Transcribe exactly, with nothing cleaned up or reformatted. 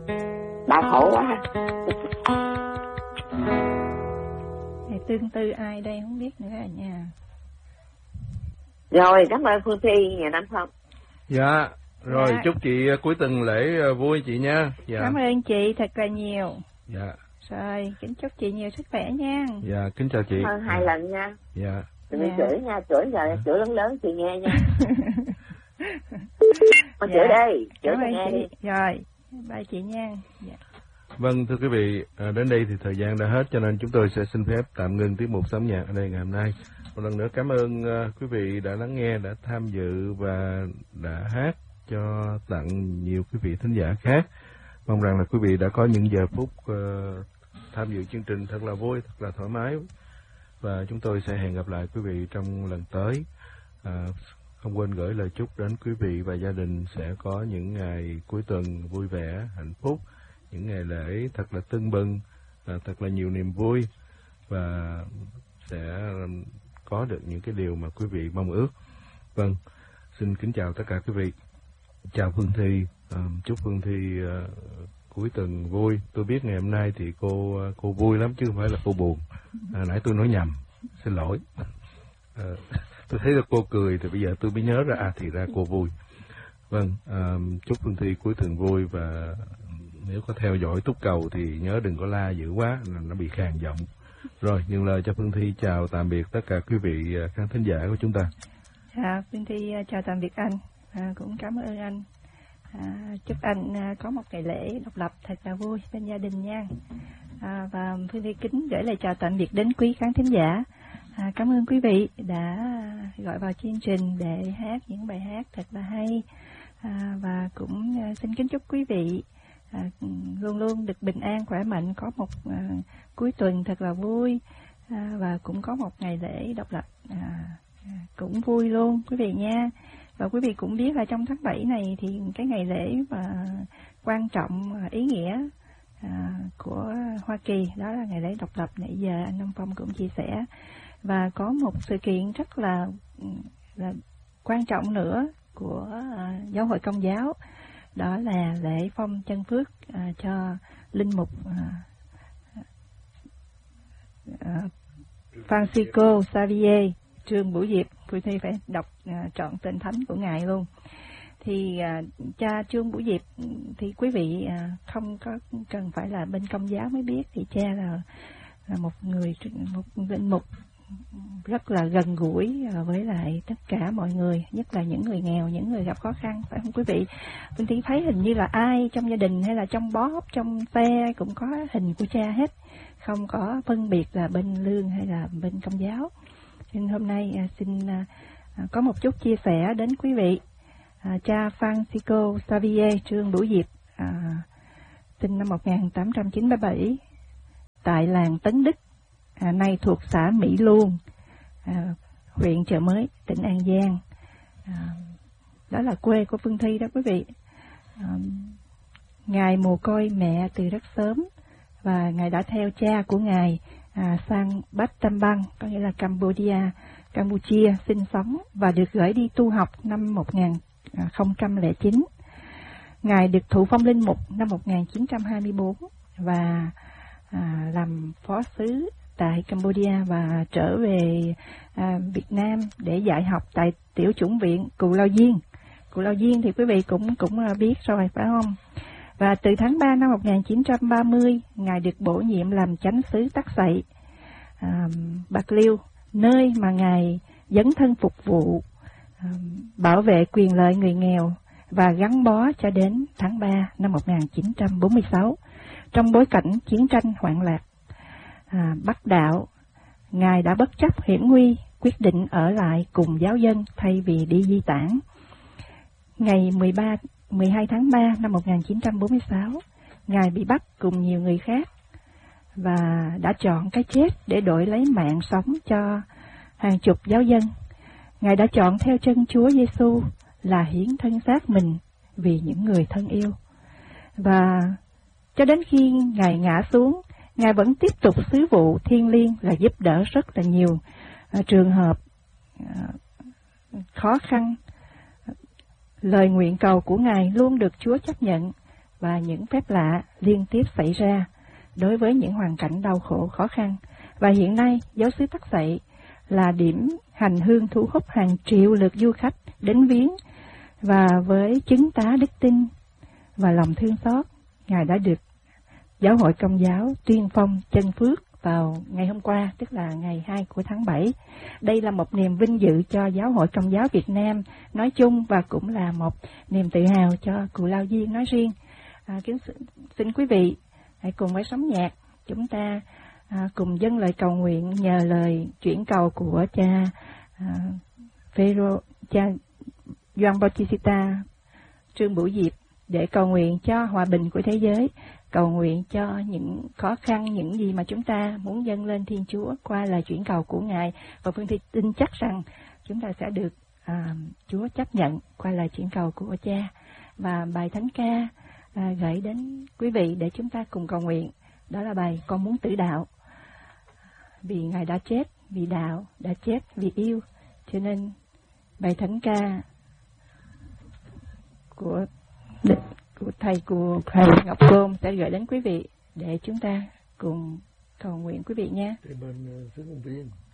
đau khổ quá. Ngày tương tư ai đây không biết nữa à nha. Rồi, cảm ơn Phương Thi, nhà Nam Phong. Dạ, rồi Dạ. chúc chị cuối tuần lễ vui chị nha. Dạ. Cảm ơn chị thật là nhiều. Dạ. Rồi, kính chúc chị nhiều sức khỏe nha. Dạ, kính chào chị. Cảm ơn hai dạ. lần nha. Dạ. Đừng Dạ. chửi nha, chửi giờ chửi lớn lớn chị nghe nha. Con Dạ. chửi đây, chửi Cảm ơn nghe chị. đi. Rồi, bye chị nha. Dạ. Vâng, thưa quý vị, đến đây thì thời gian đã hết cho nên chúng tôi sẽ xin phép tạm ngưng tiết mục Sống Nhạc ở đây ngày hôm nay. Một lần nữa cảm ơn quý vị đã lắng nghe, đã tham dự và đã hát cho tặng nhiều quý vị thính giả khác. Mong rằng là quý vị đã có những giờ phút uh, tham dự chương trình thật là vui, thật là thoải mái. Và chúng tôi sẽ hẹn gặp lại quý vị trong lần tới. À, không quên gửi lời chúc đến quý vị và gia đình sẽ có những ngày cuối tuần vui vẻ, hạnh phúc, những ngày lễ thật là tưng bừng, à, thật là nhiều niềm vui và sẽ có được những cái điều mà quý vị mong ước. Vâng, xin kính chào tất cả quý vị. Chào Phương Thi, à, chúc Phương Thi à, cuối tuần vui. Tôi biết ngày hôm nay thì cô cô vui lắm chứ không phải là cô buồn. À, nãy tôi nói nhầm, xin lỗi. À, tôi thấy là cô cười thì bây giờ tôi mới nhớ ra à thì ra cô vui. Vâng, à, chúc Phương Thi cuối tuần vui và nếu có theo dõi Túc Cầu thì nhớ đừng có la dữ quá, nó bị khàn giọng. Rồi, nhường lời cho Phương Thi chào tạm biệt tất cả quý vị khán thính giả của chúng ta. À, Phương Thi chào tạm biệt anh, à, cũng cảm ơn anh. À, chúc anh à, có một ngày lễ độc lập thật là vui bên gia đình nha. À, và Phương Thi kính gửi lời chào tạm biệt đến quý khán thính giả. À, cảm ơn quý vị đã gọi vào chương trình để hát những bài hát thật là hay. À, và cũng à, xin kính chúc quý vị à, luôn luôn được bình an, khỏe mạnh, có một à, cuối tuần thật là vui à, và cũng có một ngày lễ độc lập à, cũng vui luôn quý vị nha. Và quý vị cũng biết là trong tháng bảy này thì cái ngày lễ mà quan trọng, ý nghĩa à, của Hoa Kỳ đó là ngày lễ độc lập. Nãy giờ anh Nam Phong cũng chia sẻ. Và có một sự kiện rất là, là quan trọng nữa của à, Giáo hội Công giáo, đó là lễ phong chân phước à, cho linh mục à, à, Francisco Xavier Trương Bửu Diệp. Phương Thi phải đọc à, trọn tên thánh của ngài luôn. Thì à, cha Trương Bửu Diệp thì quý vị à, không có cần phải là bên Công giáo mới biết, thì cha là là một người một linh mục rất là gần gũi với lại tất cả mọi người, nhất là những người nghèo, những người gặp khó khăn, phải không quý vị? Phương Thi thấy hình như là ai trong gia đình hay là trong bóp, trong xe cũng có hình của cha hết, không có phân biệt là bên lương hay là bên Công giáo. Nên hôm nay à, xin à, có một chút chia sẻ đến quý vị. À, cha Francisco Xavier Trương Bửu Diệp à, sinh năm một nghìn tám trăm chín mươi bảy tại làng Tấn Đức, à, nay thuộc xã Mỹ Luông, à, huyện Chợ Mới, tỉnh An Giang. À, đó là quê của Phương Thi đó quý vị. À, ngài mồ côi mẹ từ rất sớm và ngài đã theo cha của ngài à, sang Battambang, có nghĩa là Cambodia, Campuchia sinh sống và được gửi đi tu học năm một nghìn không trăm lẻ chín. Ngài được thụ phong linh mục năm một nghìn chín trăm hai mươi tư và à, làm phó sứ tại Cambodia và trở về à, Việt Nam để dạy học tại Tiểu chủng viện Cù Lao Diên. Cù Lao Diên thì quý vị cũng cũng biết rồi phải không? Và từ tháng ba năm một nghìn chín trăm ba mươi, ngài được bổ nhiệm làm chánh sứ Tắc Sậy, à, Bạc Liêu, nơi mà ngài dấn thân phục vụ, à, bảo vệ quyền lợi người nghèo và gắn bó cho đến tháng ba năm một nghìn chín trăm bốn mươi sáu. Trong bối cảnh chiến tranh hoạn lạc à, Bắc đạo, ngài đã bất chấp hiểm nguy quyết định ở lại cùng giáo dân thay vì đi di tản. Ngày mười ba, mười hai tháng ba năm một nghìn chín trăm bốn mươi sáu, ngài bị bắt cùng nhiều người khác và đã chọn cái chết để đổi lấy mạng sống cho hàng chục giáo dân. Ngài đã chọn theo chân Chúa Giêsu là hiến thân xác mình vì những người thân yêu. Và cho đến khi ngài ngã xuống, ngài vẫn tiếp tục sứ vụ thiêng liêng là giúp đỡ rất là nhiều uh, trường hợp uh, khó khăn. Lời nguyện cầu của ngài luôn được Chúa chấp nhận và những phép lạ liên tiếp xảy ra đối với những hoàn cảnh đau khổ khó khăn. Và hiện nay, giáo xứ Tắc Sậy là điểm hành hương thu hút hàng triệu lượt du khách đến viếng, và với chứng tá đức tin và lòng thương xót, Ngài đã được Giáo hội Công giáo tuyên phong chân phước vào ngày hôm qua, tức là ngày hai của tháng bảy. Đây là một niềm vinh dự cho Giáo hội Công giáo Việt Nam nói chung, và cũng là một niềm tự hào cho Cù Lao Diên nói riêng. À, kính xin quý vị hãy cùng với sóng nhạc chúng ta à, cùng dâng lời cầu nguyện nhờ lời chuyển cầu của cha à, Phêrô, cha Gioan Bautista Trương Bửu Diệp, để cầu nguyện cho hòa bình của thế giới, cầu nguyện cho những khó khăn, những gì mà chúng ta muốn dâng lên Thiên Chúa qua lời chuyển cầu của Ngài. Và Phương Thi tin chắc rằng chúng ta sẽ được à, Chúa chấp nhận qua lời chuyển cầu của cha. Và bài thánh ca à, gửi đến quý vị để chúng ta cùng cầu nguyện, đó là bài Con muốn tử đạo. Vì Ngài đã chết vì đạo, đã chết vì yêu, cho nên bài thánh ca của của thầy của thầy Ngọc Côn sẽ gửi đến quý vị để chúng ta cùng cầu nguyện quý vị nha. Bên uh, Sứ Công Viên.